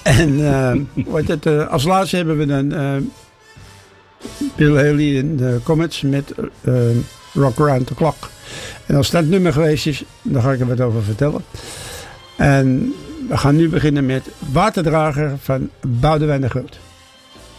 En als laatste hebben we dan Bill Haley in de Comets met Rock Around the Clock. En als dat nummer geweest is, dan ga ik er wat over vertellen. En we gaan nu beginnen met Waterdrager van Boudewijn de Groot.